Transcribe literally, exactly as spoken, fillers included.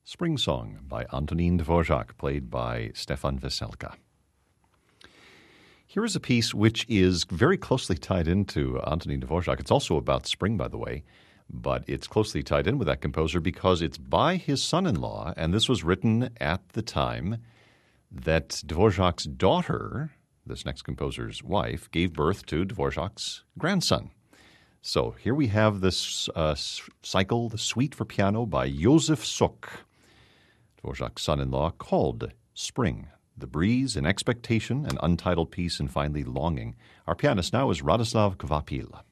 Spring Song by Antonín Dvořák, played by Stefan Veselka. Here is a piece which is very closely tied into Antonín Dvořák. It's also about spring, by the way, but it's closely tied in with that composer because it's by his son-in-law, and this was written at the time that Dvořák's daughter, this next composer's wife, gave birth to Dvořák's grandson. So here we have this uh, cycle, The Suite for Piano by Josef Suk, Dvořák's son-in-law, called Spring, The Breeze in Expectation, an untitled piece, and finally Longing. Our pianist now is Radoslav Kvapil.